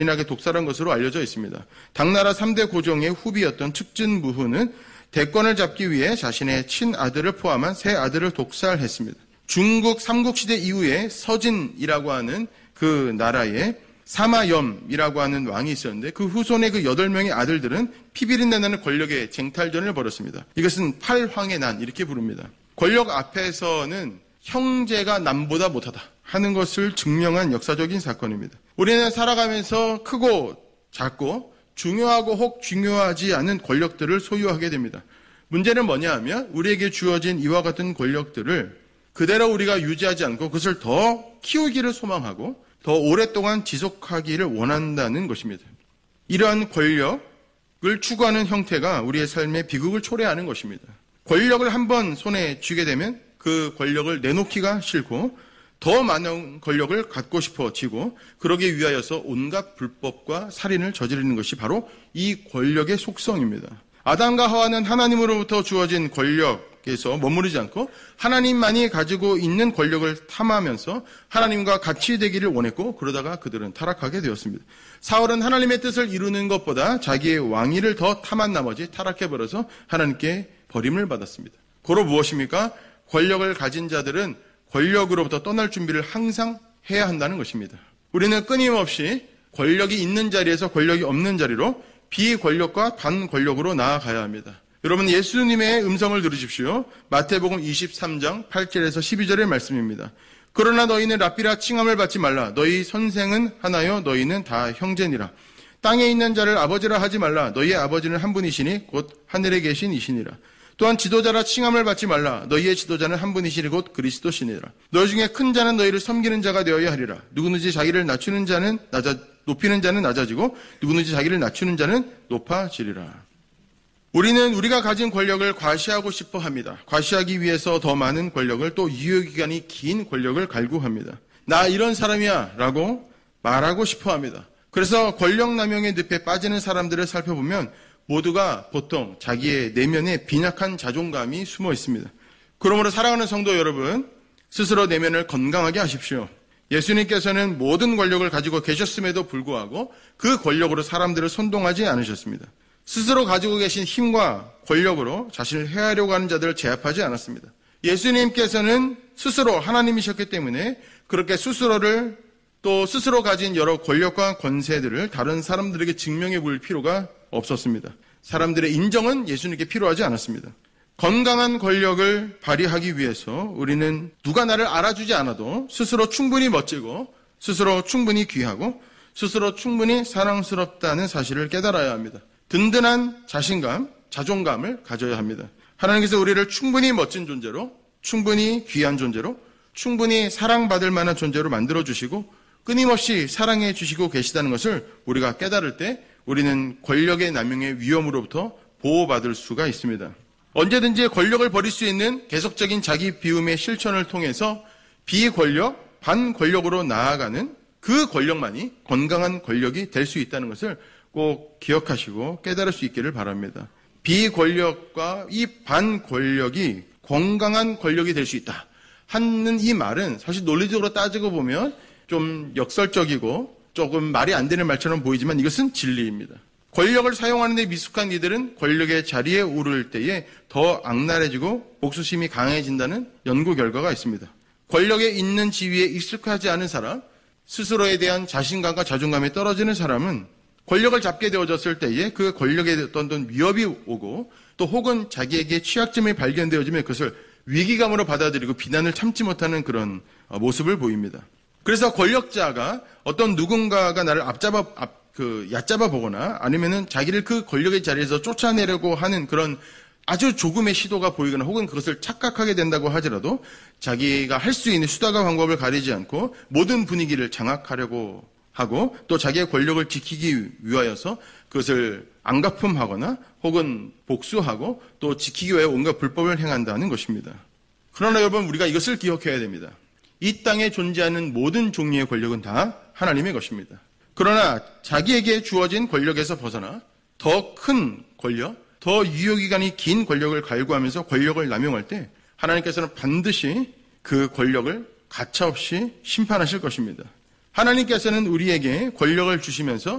잔인하게 독살한 것으로 알려져 있습니다. 당나라 3대 고종의 후비였던 측진무후는 대권을 잡기 위해 자신의 친아들을 포함한 3아들을 독살했습니다. 중국 삼국시대 이후에 서진이라고 하는 그 나라에 사마염이라고 하는 왕이 있었는데 그 후손의 그 8명의 아들들은 피비린내 나는 권력의 쟁탈전을 벌였습니다. 이것은 팔황의 난 이렇게 부릅니다. 권력 앞에서는 형제가 남보다 못하다 하는 것을 증명한 역사적인 사건입니다. 우리는 살아가면서 크고 작고 중요하고 혹 중요하지 않은 권력들을 소유하게 됩니다. 문제는 뭐냐 하면 우리에게 주어진 이와 같은 권력들을 그대로 우리가 유지하지 않고 그것을 더 키우기를 소망하고 더 오랫동안 지속하기를 원한다는 것입니다. 이러한 권력을 추구하는 형태가 우리의 삶의 비극을 초래하는 것입니다. 권력을 한번 손에 쥐게 되면 그 권력을 내놓기가 싫고 더 많은 권력을 갖고 싶어지고 그러기 위하여서 온갖 불법과 살인을 저지르는 것이 바로 이 권력의 속성입니다. 아담과 하와는 하나님으로부터 주어진 권력에서 머무르지 않고 하나님만이 가지고 있는 권력을 탐하면서 하나님과 같이 되기를 원했고 그러다가 그들은 타락하게 되었습니다. 사울은 하나님의 뜻을 이루는 것보다 자기의 왕위를 더 탐한 나머지 타락해버려서 하나님께 버림을 받았습니다. 고로 무엇입니까? 권력을 가진 자들은 권력으로부터 떠날 준비를 항상 해야 한다는 것입니다. 우리는 끊임없이 권력이 있는 자리에서 권력이 없는 자리로 비권력과 반권력으로 나아가야 합니다. 여러분 예수님의 음성을 들으십시오. 마태복음 23장 8절에서 12절의 말씀입니다. 그러나 너희는 랍비라 칭함을 받지 말라. 너희 선생은 하나요 너희는 다 형제니라. 땅에 있는 자를 아버지라 하지 말라. 너희의 아버지는 한 분이시니 곧 하늘에 계신 이시니라. 또한 지도자라 칭함을 받지 말라. 너희의 지도자는 한 분이시니 곧 그리스도시니라. 너희 중에 큰 자는 너희를 섬기는 자가 되어야 하리라. 누구든지 자기를 낮추는 자는 높이는 자는 낮아지고 누구든지 자기를 낮추는 자는 높아지리라. 우리는 우리가 가진 권력을 과시하고 싶어 합니다. 과시하기 위해서 더 많은 권력을 또 유효기간이 긴 권력을 갈구합니다. 나 이런 사람이야 라고 말하고 싶어 합니다. 그래서 권력 남용의 늪에 빠지는 사람들을 살펴보면 모두가 보통 자기의 내면에 빈약한 자존감이 숨어 있습니다. 그러므로 사랑하는 성도 여러분, 스스로 내면을 건강하게 하십시오. 예수님께서는 모든 권력을 가지고 계셨음에도 불구하고 그 권력으로 사람들을 선동하지 않으셨습니다. 스스로 가지고 계신 힘과 권력으로 자신을 해하려고 하는 자들을 제압하지 않았습니다. 예수님께서는 스스로 하나님이셨기 때문에 그렇게 스스로를 또 스스로 가진 여러 권력과 권세들을 다른 사람들에게 증명해 볼 필요가 없었습니다. 사람들의 인정은 예수님께 필요하지 않았습니다. 건강한 권력을 발휘하기 위해서 우리는 누가 나를 알아주지 않아도 스스로 충분히 멋지고 스스로 충분히 귀하고 스스로 충분히 사랑스럽다는 사실을 깨달아야 합니다. 든든한 자신감, 자존감을 가져야 합니다. 하나님께서 우리를 충분히 멋진 존재로, 충분히 귀한 존재로, 충분히 사랑받을 만한 존재로 만들어주시고 끊임없이 사랑해 주시고 계시다는 것을 우리가 깨달을 때 우리는 권력의 남용의 위험으로부터 보호받을 수가 있습니다. 언제든지 권력을 버릴 수 있는 계속적인 자기 비움의 실천을 통해서 비권력, 반권력으로 나아가는 그 권력만이 건강한 권력이 될 수 있다는 것을 꼭 기억하시고 깨달을 수 있기를 바랍니다. 비권력과 이 반권력이 건강한 권력이 될 수 있다 하는 이 말은 사실 논리적으로 따지고 보면 좀 역설적이고 조금 말이 안 되는 말처럼 보이지만 이것은 진리입니다. 권력을 사용하는 데 미숙한 이들은 권력의 자리에 오를 때에 더 악랄해지고 복수심이 강해진다는 연구 결과가 있습니다. 권력에 있는 지위에 익숙하지 않은 사람, 스스로에 대한 자신감과 자존감이 떨어지는 사람은 권력을 잡게 되어졌을 때에 그 권력에 어떤 위협이 오고 또 혹은 자기에게 취약점이 발견되어지면 그것을 위기감으로 받아들이고 비난을 참지 못하는 그런 모습을 보입니다. 그래서 권력자가 어떤 누군가가 나를 얕잡아 보거나 아니면은 자기를 그 권력의 자리에서 쫓아내려고 하는 그런 아주 조금의 시도가 보이거나 혹은 그것을 착각하게 된다고 하더라도 자기가 할 수 있는 수단과 방법을 가리지 않고 모든 분위기를 장악하려고 하고 또 자기의 권력을 지키기 위하여서 그것을 앙가품하거나 혹은 복수하고 또 지키기 위해 온갖 불법을 행한다는 것입니다. 그러나 여러분 우리가 이것을 기억해야 됩니다. 이 땅에 존재하는 모든 종류의 권력은 다 하나님의 것입니다. 그러나 자기에게 주어진 권력에서 벗어나 더 큰 권력, 더 유효기간이 긴 권력을 갈구하면서 권력을 남용할 때 하나님께서는 반드시 그 권력을 가차없이 심판하실 것입니다. 하나님께서는 우리에게 권력을 주시면서